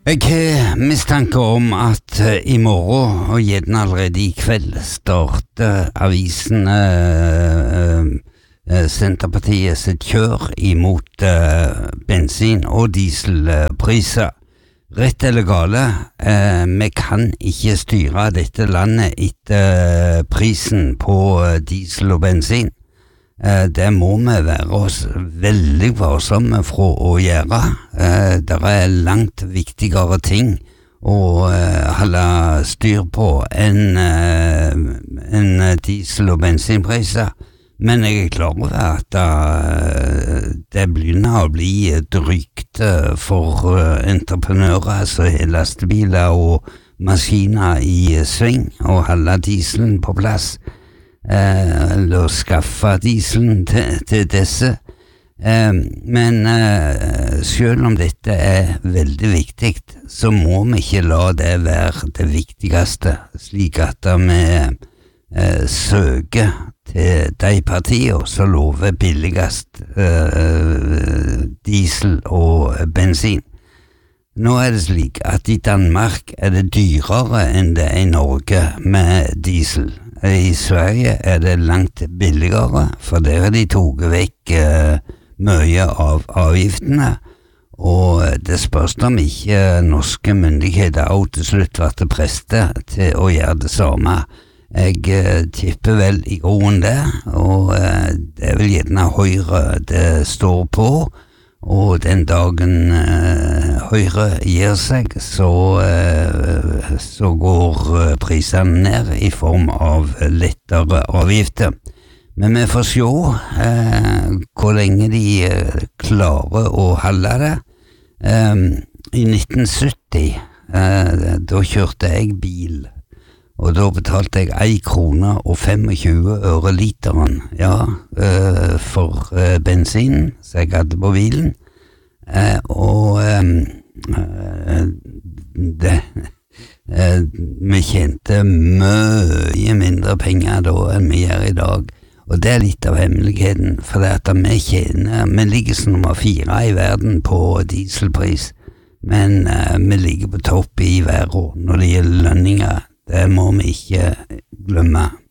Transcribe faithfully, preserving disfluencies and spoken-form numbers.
Jeg har mistanke om at uh, i morgen, og gjerne allerede i kveld, starter avisen uh, uh, Senterpartiet sitt kjør imot uh, bensin- og dieselpriser. Rett eller gale, uh, vi kan ikke styre dette landet etter uh, prisen på uh, diesel og bensin. Uh, det må vi være oss veldig varsomme fra å gjøre. Uh, det er langt viktigere ting å uh, holde styr på enn uh, en diesel- og bensinpriser. Men jeg er klar over at uh, det begynner å bli drygt uh, for uh, entreprenører som har lastebiler og maskiner i sving, og holde dieselen på plass. Eh, eller skaffe dieselen til, til disse. Eh, men eh, selv om dette er veldig viktig, så må vi ikke la det være det viktigste, slik at vi eh, søker til de partiene som lover billigst eh, diesel og bensin. Nå er det slik at i Danmark er det dyrere enn det er i Norge med diesel. I Sverige er det langt billigere, for der har de tatt vekk eh, mye av avgiftene, og det spørs om ikke norske myndigheter også til slutt ble prester til å gjøre det samme. Jeg eh, tipper vel i grunnen det, og eh, det er vel gjerne Høyre det står på. Og den dagen uh, Høyre gir seg, så, uh, så går uh, prisene ned i form av lettere avgifter. Men vi får se uh, hvor lenge de uh, klarer å holde det. Um, I nitten sytti, uh, da kjørte jeg bil, og da betalte jeg ei krone og tjuefem øre literen, ja, uh, for uh, bensin, så jeg hadde på bilen. Uh, og um, uh, det, uh, vi tjente mye mindre penger da enn vi gjør i dag, og det er litt av hemmeligheten, for det at vi tjener, vi ligger som nummer fire i verden på dieselpris, men uh, vi ligger på topp i verden når det gjelder lønninger. Det må vi ikke glemme.